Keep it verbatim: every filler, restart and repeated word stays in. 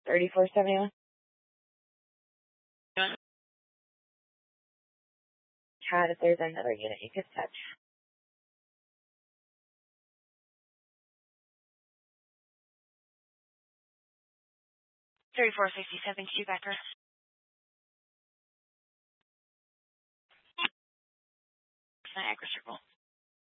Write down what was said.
thirty-four seventy-one. Chad, if there's another unit you could touch. thirty-four fifty-seven, Quebecer. Niagara Circle.